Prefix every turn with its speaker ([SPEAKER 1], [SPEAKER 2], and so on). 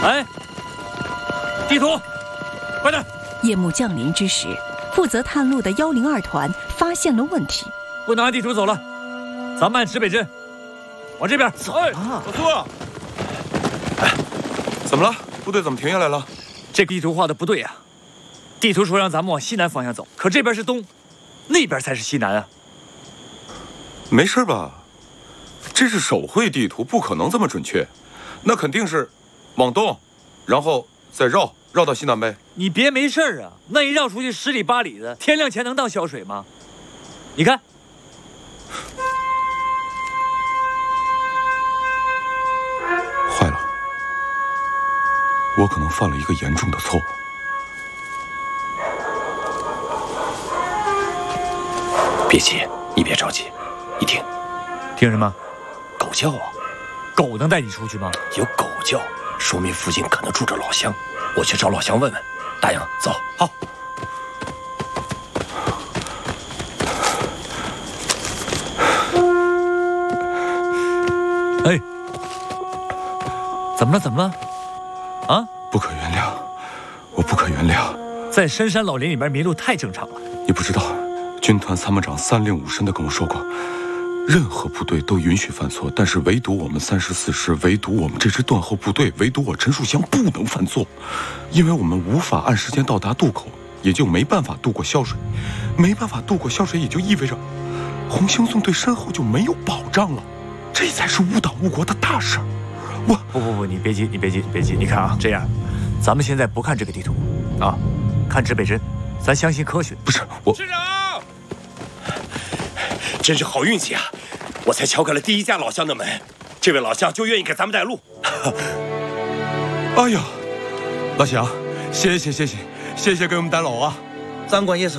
[SPEAKER 1] 哎，地图，快点！
[SPEAKER 2] 夜幕降临之时，负责探路的102团发现了问题，
[SPEAKER 1] 不能按地图走了，咱们按指北针，往这边走。
[SPEAKER 3] 小苏，哎，怎么了？部队怎么停下来了？
[SPEAKER 1] 这个地图画的不对啊！地图说让咱们往西南方向走，可这边是东，那边才是西南啊！
[SPEAKER 3] 没事吧？这是手绘地图，不可能这么准确。那肯定是往东，然后再绕到西南呗。
[SPEAKER 1] 你别没事啊！那一绕出去10里8里的，天亮前能到小水吗？你看，
[SPEAKER 3] 坏了，我可能犯了一个严重的错误。
[SPEAKER 4] 别急，你别着急，你听，
[SPEAKER 1] 听什么？
[SPEAKER 4] 狗叫啊！
[SPEAKER 1] 狗能带你出去吗？
[SPEAKER 4] 有狗叫，说明附近可能住着老乡。我去找老乡问问。答应，走。
[SPEAKER 1] 好。哎，怎么了？怎么了？啊！
[SPEAKER 3] 不可原谅，我不可原谅。
[SPEAKER 1] 在深山老林里边迷路太正常了。
[SPEAKER 3] 你不知道，军团参谋长3令5申的跟我说过，任何部队都允许犯错，但是唯独我们34师，唯独我们这支断后部队，唯独我陈树湘不能犯错，因为我们无法按时间到达渡口，也就没办法渡过潇水，没办法渡过潇水，也就意味着红星纵队身后就没有保障了，这才是误党误国的大事儿。
[SPEAKER 1] 不，你别急，你看啊，这样，咱们现在不看这个地图，啊，看指北针，咱相信科学。
[SPEAKER 3] 不是我，
[SPEAKER 4] 师长，真是好运气啊！我才敲开了第一家老乡的门，这位老乡就愿意给咱们带路。
[SPEAKER 3] 哎呀，老乡，谢谢给我们带路啊！
[SPEAKER 5] 长官也是